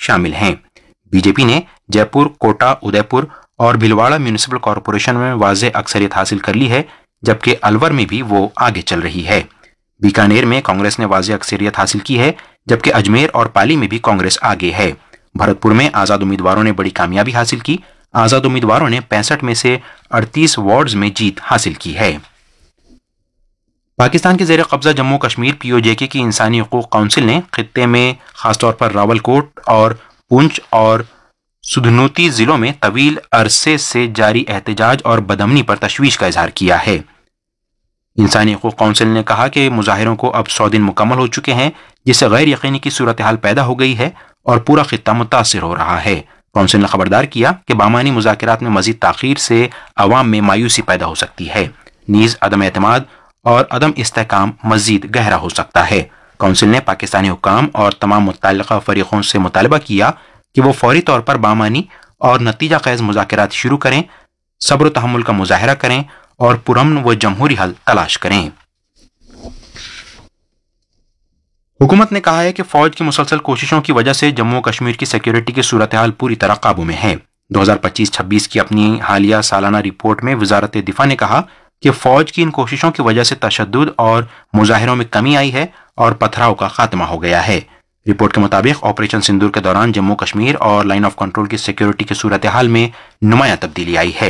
शामिल हैं। बीजेपी ने जयपुर, कोटा, उदयपुर और भीलवाड़ा म्यूनिसिपल कॉरपोरेशन में वाज़ेह अक्सरियत हासिल कर ली है, जबकि अलवर में भी वो आगे चल रही है। बीकानेर में कांग्रेस ने वाज़ेह अक्सरियत हासिल की है, जबकि अजमेर और पाली में भी कांग्रेस आगे है। भरतपुर में आज़ाद उम्मीदवारों ने बड़ी कामयाबी हासिल की। आज़ाद उम्मीदवारों ने 65 में से 38 वार्ड्स में जीत हासिल की है। पाकिस्तान के ज़ेर कब्जा जम्मू कश्मीर POJK की इंसानी हकूक़ काउंसिल ने खित्ते में खासतौर पर रावलकोट और पुंछ और सुधनूती जिलों में तवील अरसे से जारी एहतजाज और बदअमनी पर तशवीश का इजहार किया है। इंसानी हकूक़ काउंसिल ने कहा कि मुजाहिरों को अब 100 दिन मुकम्मल हो चुके हैं, जिससे गैर यकीनी की सूरत हाल पैदा हो गई है और पूरा खित्ता मुतासिर हो रहा है। काउंसिल ने खबरदार किया कि बामानी मुज़ाकरात में मज़ीद ताख़ीर से अवाम में मायूसी पैदा हो सकती है, नीज़ अदम एतमाद और अदम इस्तेहकाम मज़ीद गहरा हो सकता है। काउंसिल ने पाकिस्तानी हुक्काम और तमाम मुत्तल्लिक़ा फ़रीक़ों से मुतालबा किया कि वो फौरी तौर पर बामानी और नतीजा ख़ैज़ मुज़ाकरात शुरू करें, सब्र तहम्मुल का मुज़ाहरा करें और पुरअमन व जमहूरी हल तलाश करें। हुकूमत ने कहा है कि फौज की मुसलसल कोशिशों की वजह से जम्मू कश्मीर की सिक्योरिटी की सूरत हाल पूरी तरह काबू में है। 2025-26 की अपनी हालिया सालाना रिपोर्ट में वजारत दिफा ने कहा कि फौज की इन कोशिशों की वजह से तशद्दुद और मुजाहिरों में कमी आई है और पथराव का खात्मा हो गया है। रिपोर्ट के मुताबिक ऑपरेशन सिंदूर के दौरान जम्मू कश्मीर और लाइन ऑफ कंट्रोल की सिक्योरिटी की सूरत हाल में नुमायां तब्दीली आई है।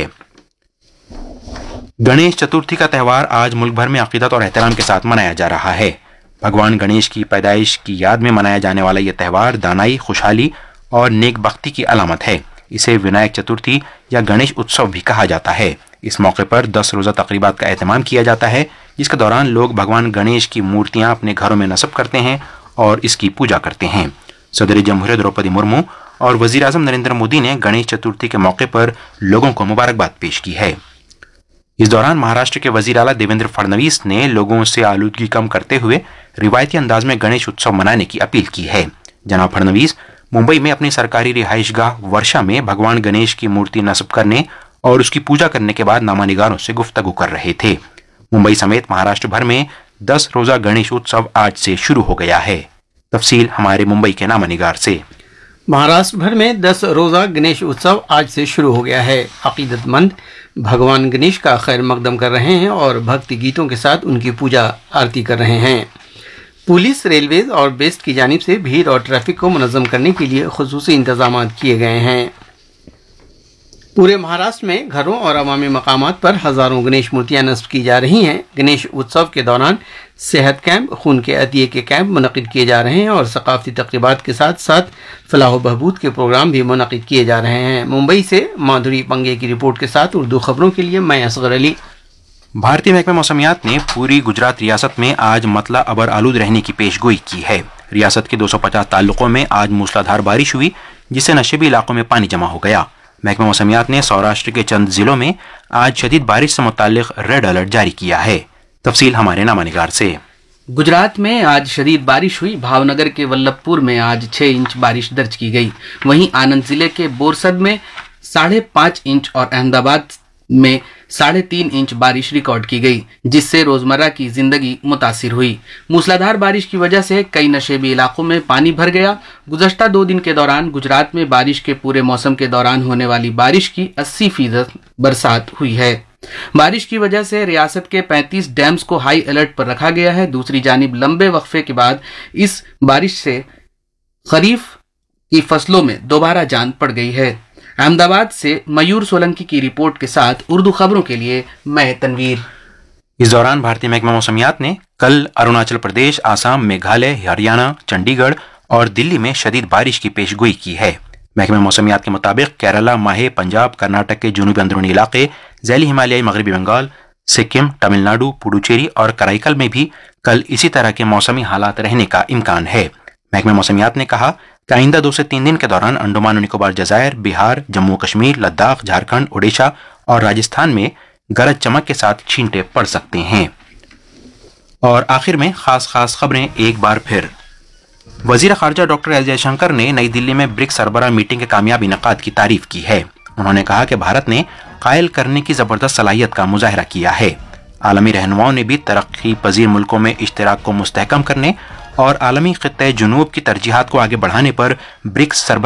गणेश चतुर्थी का त्यौहार आज मुल्क भर में अकीदत और एहतराम के साथ मनाया जा रहा है। भगवान गणेश की पैदाइश की याद में मनाया जाने वाला यह त्यौहार दानाई, खुशहाली और नेक बख्ती की अलामत है। इसे विनायक चतुर्थी या गणेश उत्सव भी कहा जाता है। इस मौके पर 10 रोज़ा तकरीबात का एहतमाम किया जाता है, जिसके दौरान लोग भगवान गणेश की मूर्तियां अपने घरों में नस्ब करते हैं और इसकी पूजा करते हैं। सदर जमहूरियत द्रौपदी मुर्मू और वज़ीर आज़म नरेंद्र मोदी ने गणेश चतुर्थी के मौके पर लोगों को मुबारकबाद पेश की है। इस दौरान महाराष्ट्र के वज़ीर आला देवेंद्र फडणवीस ने लोगों से आलूदगी कम करते हुए रिवायती अंदाज में गणेश उत्सव मनाने की अपील की है। जनाब फडणवीस मुंबई में अपनी सरकारी रिहाइशगाह वर्षा में भगवान गणेश की मूर्ति नस्ब करने और उसकी पूजा करने के बाद नामानिगारों से गुफ्तगू कर रहे थे। मुंबई समेत महाराष्ट्र भर में 10 रोज़ा गणेश उत्सव आज से शुरू हो गया है। तफसील हमारे मुंबई के नामानिगार से। महाराष्ट्र भर में 10 रोज़ा गणेश उत्सव आज से शुरू हो गया है। अकीदतमंद भगवान गणेश का खैर मकदम कर रहे हैं और भक्ति गीतों के साथ उनकी पूजा आरती कर रहे हैं। पुलिस, रेलवेज और बेस्ट की जानिब से भीड़ और ट्रैफिक को मुनज़्ज़म करने के लिए खुसूसी इंतजाम किए गए हैं। पूरे महाराष्ट्र में घरों और अवामी मकामात पर हज़ारों गणेश मूर्तियां नस्ब की जा रही हैं। गणेश उत्सव के दौरान सेहत कैंप, खून के अतिये के कैंप मुनक़िद किए जा रहे हैं और सकाफ़ती तक़रीबात के साथ साथ फलाह व बहबूद के प्रोग्राम भी मुनक़िद किए जा रहे हैं। मुंबई से माधुरी पंगे की रिपोर्ट के साथ उर्दू खबरों के लिए मैं असगर अली। भारतीय महकमा मौसमियात ने पूरी गुजरात रियासत में आज मतला अबर आलूद रहने की पेशगोई की है। रियासत के 250 ताल्लुकों में आज मूसलाधार बारिश हुई, जिससे नशेबी इलाकों में पानी जमा हो गया। महकमा मौसमियात ने सौराष्ट्र के चंद जिलों में आज शदीद बारिश से मुताल्लिक रेड अलर्ट जारी किया है। तफसील हमारे नामानिगार से। गुजरात में आज शदीद बारिश हुई। भावनगर के वल्लभपुर में आज 6 इंच बारिश दर्ज की गई। वहीं आनंद जिले के बोरसद में 5.5 इंच और अहमदाबाद में 3.5 इंच बारिश रिकॉर्ड की गई, जिससे रोजमर्रा की जिंदगी मुतासिर हुई। मूसलाधार बारिश की वजह से कई नशेबी इलाकों में पानी भर गया। गुज़श्ता 2 दिन के दौरान गुजरात में बारिश के पूरे मौसम के दौरान होने वाली बारिश की 80% बरसात हुई है। बारिश की वजह से रियासत के 35 डैम्स को हाई अलर्ट पर रखा गया है। दूसरी जानिब लंबे वक्फे के बाद इस बारिश से खरीफ की फसलों में दोबारा जान पड़ गई है। अहमदाबाद से मयूर सोलंकी की रिपोर्ट के साथ उर्दू खबरों के लिए मैं तनवीर। इस दौरान भारतीय महकमा मौसमियात ने कल अरुणाचल प्रदेश, आसाम, मेघालय, हरियाणा, चंडीगढ़ और दिल्ली में शदीद बारिश की पेशगोई की है। महकमा मौसमियात के मुताबिक केरला, माहे, पंजाब, कर्नाटक के जुनूबी अंदरूनी इलाके, ज़ैली हिमालयी मगरबी बंगाल, सिक्किम, तमिलनाडु, पुडुचेरी और कराईकल में भी कल इसी तरह के मौसमी हालात रहने का इम्कान है। महकमा मौसमियात ने कहा कि आइंदा 2 से 3 दिन के दौरान अंडमान और निकोबार जज़ायर, बिहार, जम्मू कश्मीर, लद्दाख, झारखंड, ओडिशा और राजस्थान में गरज चमक के साथ छींटे पड़ सकते हैं। और आखिर में खास खबरें एक बार फिर। वजीर खारजा डॉक्टर एस जयशंकर ने नई दिल्ली में ब्रिक्स सरबराह मीटिंग के कामयाब इनेकाद की तारीफ की है। उन्होंने कहा कि भारत ने कायल करने की जबरदस्त सलाहियत का मुजाहरा किया है। आलमी रहनुमाओं ने भी तरक्की पजीर मुल्कों में इश्तिराक को मुस्तहकम करने और आलमी खित्ते जुनूब की तरजीहात को आगे बढ़ाने पर ब्रिक्स सरबराह